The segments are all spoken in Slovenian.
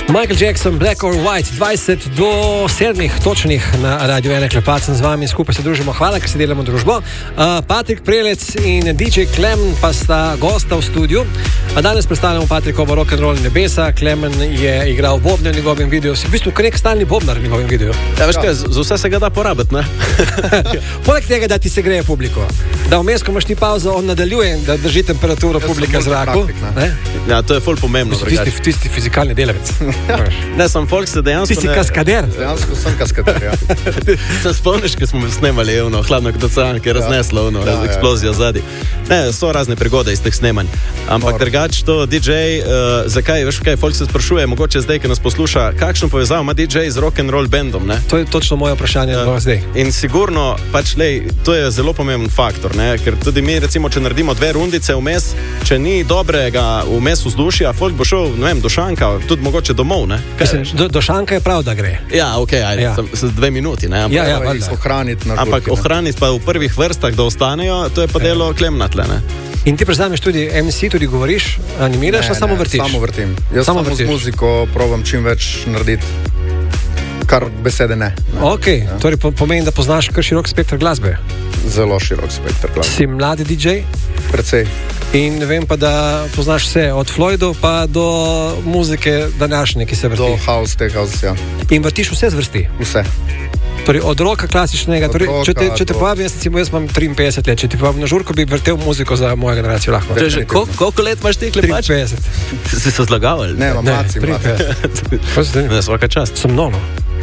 Michael Jackson, Black or White, 20 do 7 točnih na Radio 1 Klepac, z vami skupaj se družimo. Hvala, ker se delamo družbo. Patrik Prelec in DJ Klemen pa sta gosta v studiu. Danes predstavljamo Patrikovo rock'n'roll nebesa. Klemen je igral bobne v njegovem videu. Si v bistvu nek stalni bobnar v njegovem videu. Ja, veš kaj, za vse se ga da porabiti, ne? Poleg tega, da ti se greje publiko. Da vmes, ko imaš ti pauzo, on nadaljuje, da drži temperaturo publika v zraku. Ja, to je ful pomembno. Tisti fizikalni delavec. Ne, sem folk se dejansko... Ti si kaskader. Dejansko sem kaskader, ja. Se spomniš, ko smo snemali hladno kot ocean, ki je razneslo eksplozijo zadnji. Ne, so razne prigode iz teh snemanj. Ampak drugače to DJ, zakaj, veš kaj, folk se sprašuje, mogoče zdaj, ki nas posluša, kakšno povezavo ima DJ z rock'n'roll bandom, ne? To je točno moje vprašanje zdaj. In sigurno, pač, to je zelo pomemben faktor, ne? Ker tudi mi, recimo, če naredimo 2 rundice vmes, če ni dobrega vmes vzdušja, folk bo šel, ne vem, do šanka, tudi mogoče domov, ne? Do šanka je prav, da gre. Ja, okej, ajde, s 2 minuti, ne? Ohraniti na žurki. Ampak ohraniti pa v prvih vrstah, da ostanejo, to je pa delo Klemna tle, ne? In ti predstavljaš tudi MC, tudi govoriš, animiraš, ali samo vrtiš? Samo vrtim. Jaz samo z muziko probam čim več narediti, kar besede ne. Ok, torej pomeni, da poznaš kar širok spektr glasbe. Zelo širok spektr glasbe. Si mladi DJ? Precej. In vem pa, da poznaš vse, od Floydov pa do muzike današnje, ki se vrti. Do house, ja. In vrtiš vse zvrsti? Vse. Torej, od roka klasičnega, torej, če te povabim, jaz imam 53 let, če ti povabim na žurko, bi vrtel muziko za mojo generacijo lahko. Koliko let imaš ti, Klepač? 53. Si se zlagaval? Ne, maci. Ne, svaka čast. Sem nono.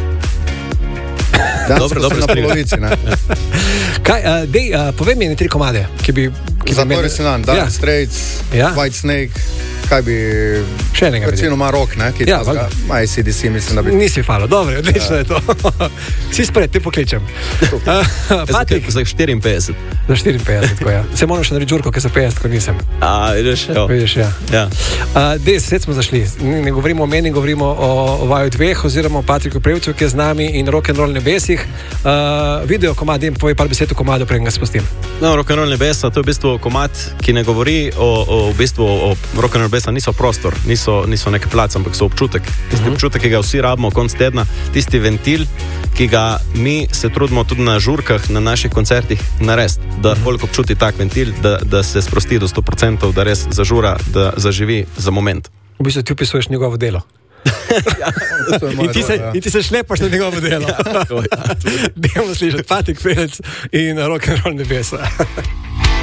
Dobro, na polovici, ne. Kaj, povej mi 3 komade, ki bi... Zatori si nam, Dire Straits, White Snake, kaj bi... Še enega vidim. Recimo ima rock, ne? Ja, valjda. ACDC, mislim, da bi... Nisi falo, dobro, odlično je to. Si spred, te pokličem. Patrik. Za 54. Za 54, ko ja. Se moram še narediti žurko, ker za 50, ko nisem. Vidiš, jo. Vidiš, ja. Svet smo zašli. Ne govorimo o meni, govorimo o vaju dveh, oziroma o Patriku Prelcu, ki je z nami, in rock'n'roll nebesih. Video komad, povej par besed o komadu, preden ga spustim. No, rock'n'roll nebesa, to je v bistvu komad, ki ne govori o rock'n'roll nebesa, niso prostor, niso neke place, ampak so občutek. Tisti občutek, ki ga vsi rabimo konc tedna, tisti ventil, ki ga mi se trudimo tudi na žurkah, na naših koncertih narediti, da folk občuti tak ventil, da se sprosti do 100%, da res zažura, da zaživi za moment. V bistvu ti opisuješ njegovo delo. In ti se šlepaš na njegovo delo. Dejmo slišati Patrik Prelec in rock'n'roll nebesa.